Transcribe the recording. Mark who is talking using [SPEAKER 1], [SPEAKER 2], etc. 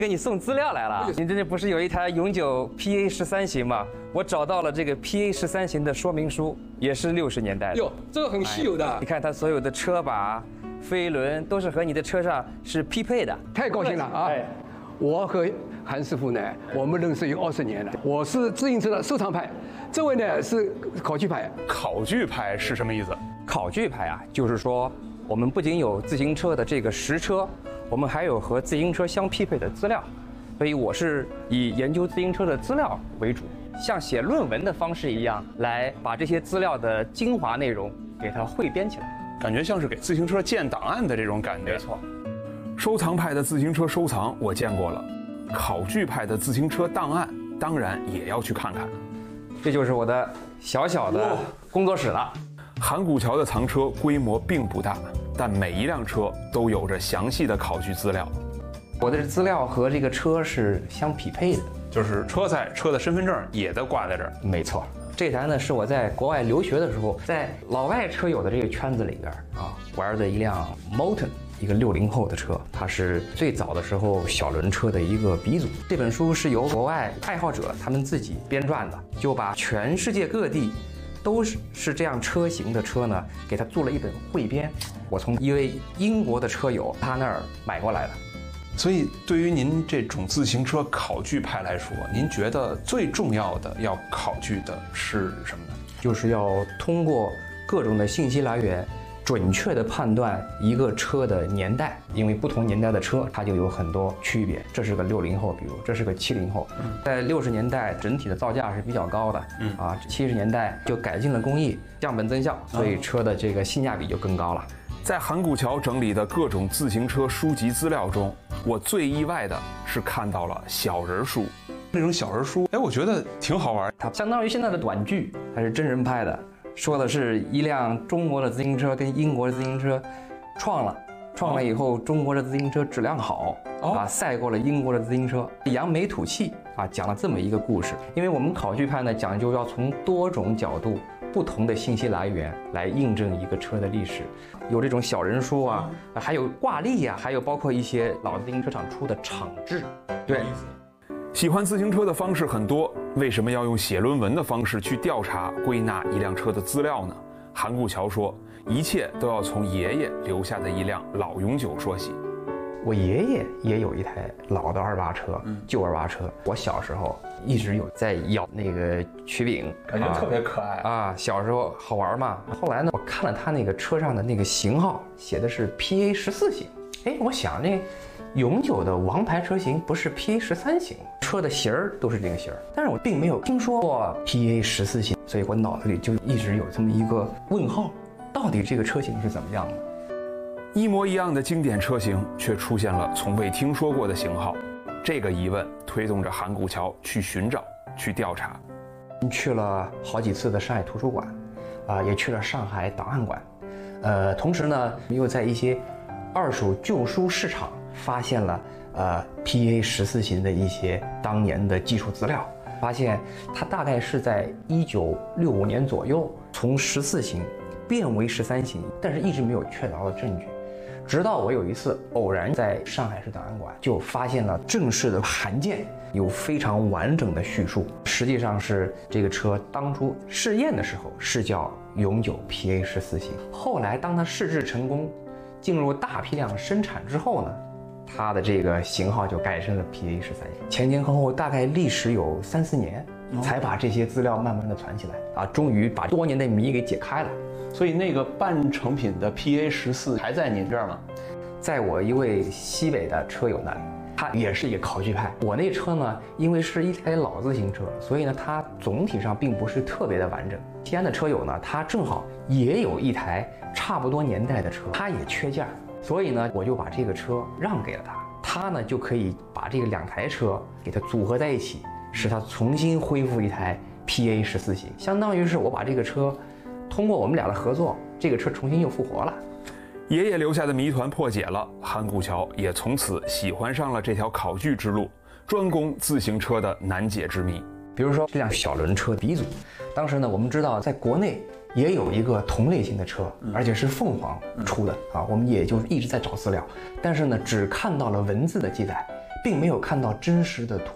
[SPEAKER 1] 给你送资料来了。你这不是有一台永久 PA13型吗？我找到了这个 PA13型的说明书，也是60年代的。
[SPEAKER 2] 哟，这个很稀有的。
[SPEAKER 1] 你看它所有的车把、飞轮都是和你的车上是匹配的。
[SPEAKER 2] 太高兴了啊！我和韩师傅呢，我们认识有20年了。我是自行车的收藏派，这位呢是考据派。
[SPEAKER 3] 考据派是什么意思？
[SPEAKER 1] 考据派啊，就是说我们不仅有自行车的这个实车，我们还有和自行车相匹配的资料，所以我是以研究自行车的资料为主，像写论文的方式一样，来把这些资料的精华内容给它汇编起来，
[SPEAKER 3] 感觉像是给自行车建档案的这种感觉。
[SPEAKER 1] 没错，
[SPEAKER 3] 收藏派的自行车收藏我见过了，考据派的自行车档案当然也要去看看。
[SPEAKER 1] 这就是我的小小的工作室了。
[SPEAKER 3] 韩古桥的藏车规模并不大，但每一辆车都有着详细的考据资料。
[SPEAKER 1] 我的资料和这个车是相匹配的，
[SPEAKER 3] 就是车载车的身份证也都挂在这儿。
[SPEAKER 1] 没错，这台呢是我在国外留学的时候，在老外车友的这个圈子里边啊玩的一辆 Moulton， 一个60后的车，它是最早的时候小轮车的一个鼻祖。这本书是由国外爱好者他们自己编撰的，就把全世界各地都是这样车型的车呢，给它做了一本汇编。我从一位英国的车友他那儿买过来的。
[SPEAKER 3] 所以，对于您这种自行车考据派来说，您觉得最重要的要考据的是什么呢？
[SPEAKER 1] 就是要通过各种的信息来源，准确地判断一个车的年代，因为不同年代的车它就有很多区别。这是个60后，比如这是个70后，在60年代整体的造价是比较高的，70年代就改进了工艺，降本增效，所以车的这个性价比就更高了。
[SPEAKER 3] 在韩古桥整理的各种自行车书籍资料中，我最意外的是看到了小人书。那种小人书，我觉得挺好玩。
[SPEAKER 1] 它相当于现在的短剧，它是真人拍的，说的是一辆中国的自行车跟英国的自行车撞了以后，中国的自行车质量好，赛过了英国的自行车，扬眉吐气讲了这么一个故事。因为我们考据派呢，讲究要从多种角度、不同的信息来源来印证一个车的历史，有这种小人书还有挂历还有包括一些老自行车厂出的厂志。对，
[SPEAKER 3] 喜欢自行车的方式很多，为什么要用写论文的方式去调查归纳一辆车的资料呢？韩古桥说，一切都要从爷爷留下的一辆老永久说起。
[SPEAKER 1] 我爷爷也有一台老的28车，旧28车。我小时候一直有在咬那个曲柄，
[SPEAKER 3] 感觉特别可爱
[SPEAKER 1] 小时候好玩嘛。后来呢，我看了他那个车上的那个型号，写的是 PA14型。我想这永久的王牌车型不是 PA13型，车的型儿都是这个型儿，但是我并没有听说过 PA14型，所以我脑子里就一直有这么一个问号，到底这个车型是怎么样的？
[SPEAKER 3] 一模一样的经典车型，却出现了从未听说过的型号。这个疑问推动着韩古桥去寻找、去调查。
[SPEAKER 1] 去了好几次的上海图书馆，也去了上海档案馆，同时呢，又在一些二手旧书市场发现了PA14型的一些当年的技术资料，发现它大概是在1965年左右从14型变为13型，但是一直没有确凿的证据。直到我有一次偶然在上海市档案馆就发现了正式的函件，有非常完整的叙述。实际上是这个车当初试验的时候是叫永久 PA14型，后来当它试制成功，进入大批量生产之后呢，它的这个型号就改成了 PA13型。前前后后大概历时有3-4年，才把这些资料慢慢的传起来终于把多年的谜给解开了。
[SPEAKER 3] 所以那个半成品的 PA14还在您这儿吗？
[SPEAKER 1] 在我一位西北的车友那里，他也是一个考据派。我那车呢，因为是一台老自行车，所以呢，它总体上并不是特别的完整。西安的车友呢，他正好也有一台差不多年代的车，他也缺件，所以呢，我就把这个车让给了他，他呢就可以把这个2台车给它组合在一起，使它重新恢复一台 PA14型，相当于是我把这个车通过我们俩的合作，这个车重新又复活了。
[SPEAKER 3] 爷爷留下的谜团破解了，韩古桥也从此喜欢上了这条考据之路，专攻自行车的难解之谜。
[SPEAKER 1] 比如说这辆小轮车鼻祖，当时呢，我们知道在国内也有一个同类型的车，而且是凤凰出的我们也就一直在找资料，但是呢，只看到了文字的记载， 并没有看到真实的图